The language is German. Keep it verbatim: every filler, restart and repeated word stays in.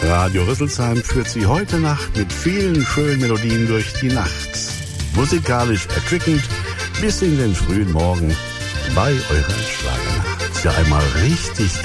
Radio Rüsselsheim führt Sie heute Nacht mit vielen schönen Melodien durch die Nacht. Musikalisch erquickend bis in den frühen Morgen bei eurer Schlagernacht. Ja, einmal richtig